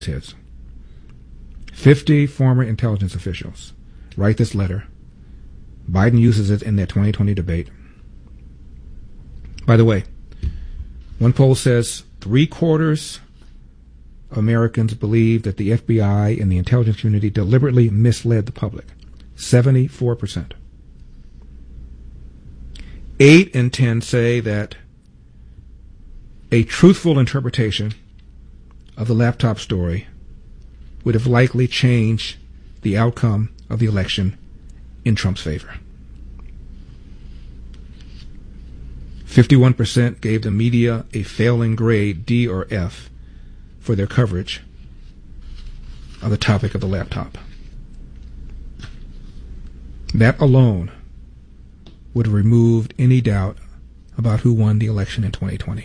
heads. 50 former intelligence officials write this letter. Biden uses it in that 2020 debate. By the way, one poll says 3/4 of Americans believe that the FBI and the intelligence community deliberately misled the public. 74%. 8 in 10 say that a truthful interpretation of the laptop story would have likely changed the outcome of the election in Trump's favor. 51% gave the media a failing grade, D or F, for their coverage of the topic of the laptop. That alone would have removed any doubt about who won the election in 2020.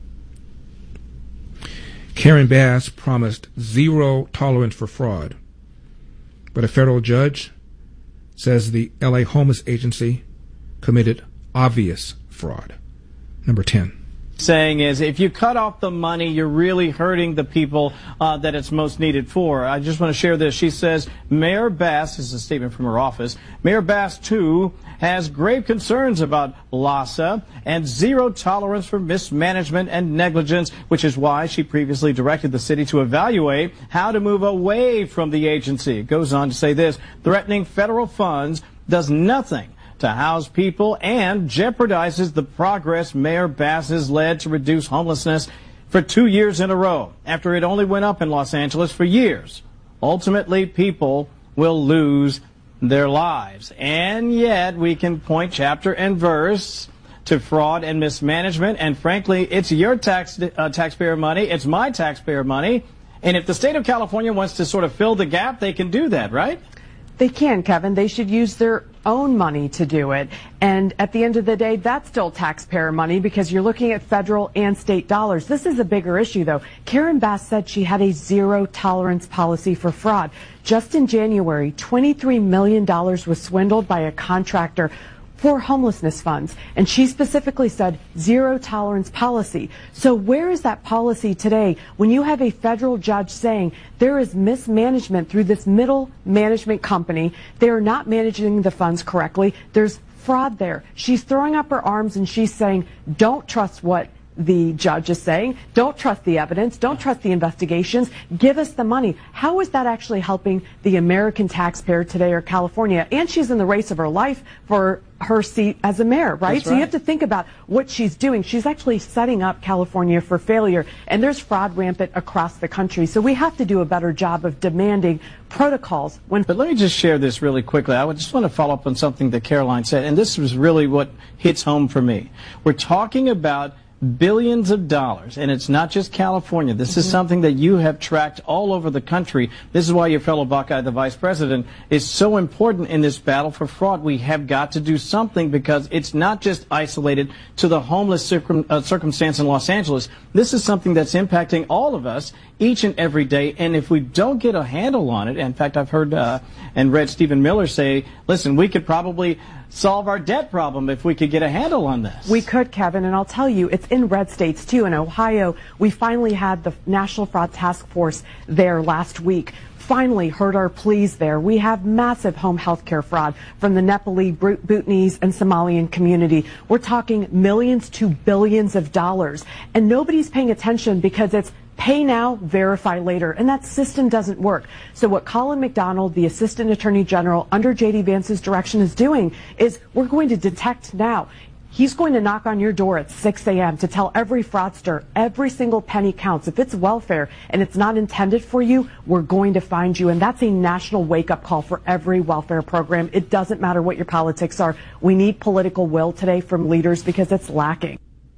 Karen Bass promised zero tolerance for fraud, but a federal judge says the LA Homeless Agency committed obvious fraud. Number 10. Saying is, if you cut off the money, you're really hurting the people that it's most needed for. I just want to share this. She says, Mayor Bass, this is a statement from her office, Mayor Bass, too, has grave concerns about LAHSA and zero tolerance for mismanagement and negligence, which is why she previously directed the city to evaluate how to move away from the agency. It goes on to say this, threatening federal funds does nothing to house people and jeopardizes the progress Mayor Bass has led to reduce homelessness for 2 years in a row, after it only went up in Los Angeles for years. Ultimately, people will lose their lives. And yet, we can point chapter and verse to fraud and mismanagement, and frankly, it's your taxpayer money, it's my taxpayer money, and if the state of California wants to sort of fill the gap, they can do that, right? They can, Kevin. They should use their own money to do it. And at the end of the day, that's still taxpayer money because you're looking at federal and state dollars. This is a bigger issue, though. Karen Bass said she had a zero tolerance policy for fraud. Just in January, $23 million was swindled by a contractor for homelessness funds. And she specifically said zero tolerance policy. So where is that policy today when you have a federal judge saying there is mismanagement through this middle management company? They are not managing the funds correctly. There's fraud there. She's throwing up her arms and she's saying, don't trust what the judge is saying. Don't trust the evidence. Don't trust the investigations. Give us the money. How is that actually helping the American taxpayer today or California? And she's in the race of her life for her seat as a mayor, right? That's so you have to think about what she's doing. She's actually setting up California for failure. And there's fraud rampant across the country. So we have to do a better job of demanding protocols. But let me just share this really quickly. I just want to follow up on something that Caroline said. And this was really what hits home for me. We're talking about billions of dollars, and it's not just California. This is something that you have tracked all over the country. This is why your fellow Buckeye, the vice president, is so important in this battle for fraud. We have got to do something because it's not just isolated to the homeless circumstance in Los Angeles. This is something that's impacting all of us each and every day, and if we don't get a handle on it, in fact, I've heard and read Stephen Miller say, listen, we could probably solve our debt problem if we could get a handle on this. We could, Kevin, and I'll tell you, it's in red states, too. In Ohio, we finally had the National Fraud Task Force there last week. Finally heard our pleas there. We have massive home health care fraud from the Nepali, Bhutanese, and Somalian community. We're talking millions to billions of dollars, and nobody's paying attention because it's pay now, verify later, and that system doesn't work. So what Colin McDonald, the Assistant Attorney General, under J.D. Vance's direction is doing is we're going to detect now. He's going to knock on your door at 6 a.m. to tell every fraudster every single penny counts. If it's welfare and it's not intended for you, we're going to find you. And that's a national wake-up call for every welfare program. It doesn't matter what your politics are. We need political will today from leaders because it's lacking.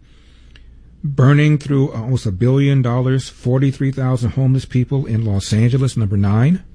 Burning through almost $1 billion, 43,000 homeless people in Los Angeles, number 9.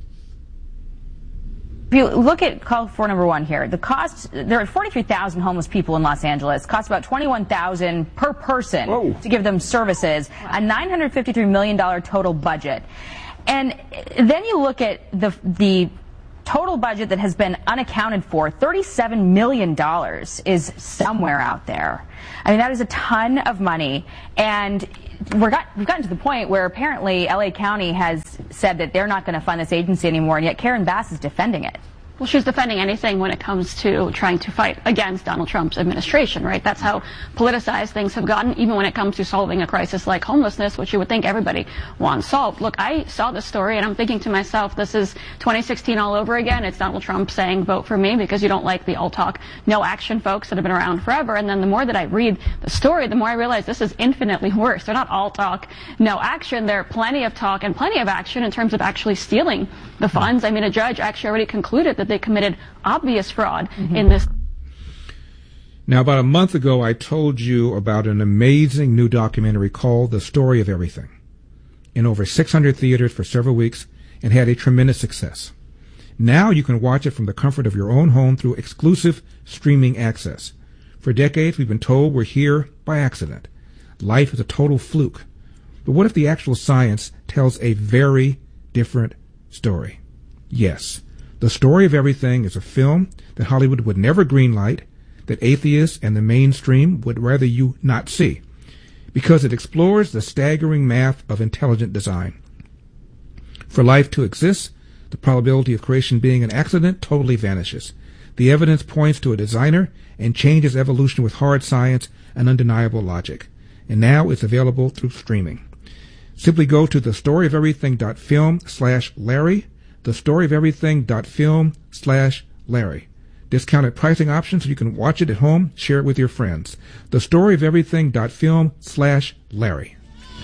If you look at call for number 1 here, the cost, there are 43,000 homeless people in Los Angeles, costs about $21,000 per person to give them services, a $953 million total budget. And then you look at the total budget that has been unaccounted for, $37 million, is somewhere out there. I mean, that is a ton of money. And we've gotten to the point where apparently LA County has said that they're not going to fund this agency anymore, and yet Karen Bass is defending it. Well, she's defending anything when it comes to trying to fight against Donald Trump's administration, right? That's how politicized things have gotten, even when it comes to solving a crisis like homelessness, which you would think everybody wants solved. Look, I saw this story, and I'm thinking to myself, this is 2016 all over again. It's Donald Trump saying, vote for me because you don't like the all talk, no action folks that have been around forever. And then the more that I read the story, the more I realize this is infinitely worse. They're not all talk, no action. They're plenty of talk and plenty of action in terms of actually stealing the funds. I mean, a judge actually already concluded that they committed obvious fraud in this. Now, about a month ago, I told you about an amazing new documentary called The Story of Everything, in over 600 theaters for several weeks, and had a tremendous success. Now you can watch it from the comfort of your own home through exclusive streaming access. For decades, we've been told we're here by accident. Life is a total fluke. But what if the actual science tells a very different story? Yes. The Story of Everything is a film that Hollywood would never greenlight, that atheists and the mainstream would rather you not see, because it explores the staggering math of intelligent design. For life to exist, the probability of creation being an accident totally vanishes. The evidence points to a designer and changes evolution with hard science and undeniable logic. And now it's available through streaming. Simply go to thestoryoferything.film/Larry, thestoryoferything.film/Larry. Discounted pricing options so you can watch it at home, share it with your friends. Thestoryoferything.film/Larry.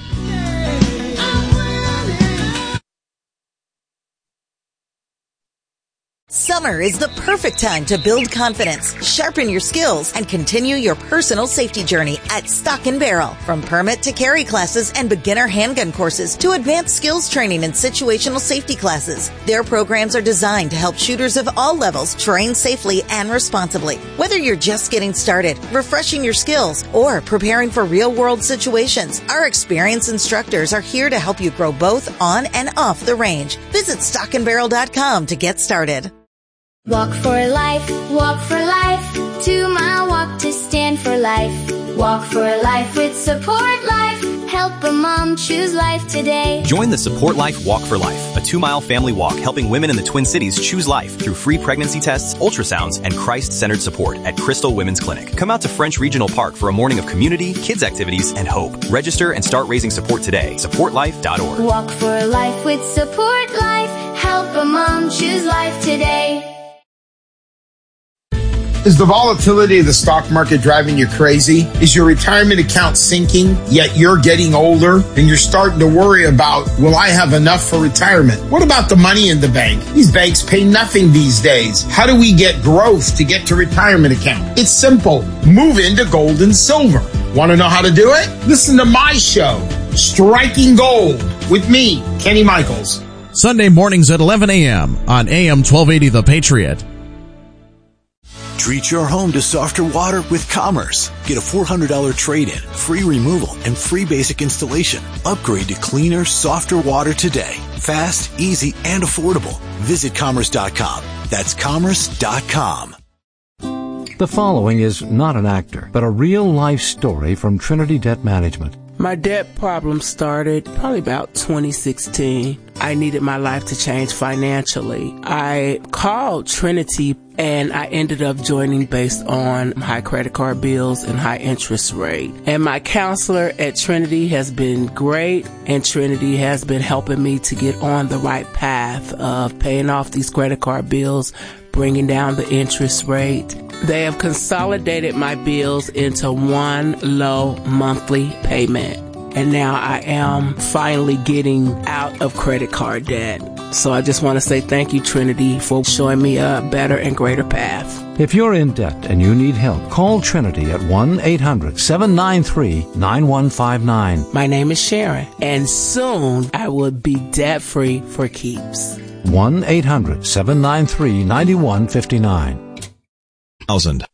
Summer is the perfect time to build confidence, sharpen your skills, and continue your personal safety journey at Stock & Barrel. From permit to carry classes and beginner handgun courses to advanced skills training and situational safety classes, their programs are designed to help shooters of all levels train safely and responsibly. Whether you're just getting started, refreshing your skills, or preparing for real-world situations, our experienced instructors are here to help you grow both on and off the range. Visit stockandbarrel.com to get started. Walk for life, 2 mile walk to stand for life. Walk for life with Support Life. Help a mom choose life today. Join the Support Life Walk for Life, a 2-mile family walk helping women in the Twin Cities choose life through free pregnancy tests, ultrasounds, and Christ-centered support at Crystal Women's Clinic. Come out to French Regional Park for a morning of community, kids activities, and hope. Register and start raising support today. SupportLife.org. Walk for life with Support Life. Help a mom choose life today. Is the volatility of the stock market driving you crazy? Is your retirement account sinking, yet you're getting older and you're starting to worry about, will I have enough for retirement? What about the money in the bank? These banks pay nothing these days. How do we get growth to get to retirement account? It's simple. Move into gold and silver. Want to know how to do it? Listen to my show, Striking Gold, with me, Kenny Michaels. Sunday mornings at 11 a.m. on AM 1280 The Patriot. Treat your home to softer water with Commerce. Get a $400 trade-in, free removal, and free basic installation. Upgrade to cleaner, softer water today. Fast, easy, and affordable. Visit Commerce.com. That's Commerce.com. The following is not an actor, but a real-life story from Trinity Debt Management. My debt problem started probably about 2016. I needed my life to change financially. I called Trinity and I ended up joining based on high credit card bills and high interest rate. And my counselor at Trinity has been great, and Trinity has been helping me to get on the right path of paying off these credit card bills, bringing down the interest rate. They have consolidated my bills into one low monthly payment. And now I am finally getting out of credit card debt. So I just want to say thank you, Trinity, for showing me a better and greater path. If you're in debt and you need help, call Trinity at 1-800-793-9159. My name is Sharon, and soon I will be debt-free for keeps. 1-800-793-9159.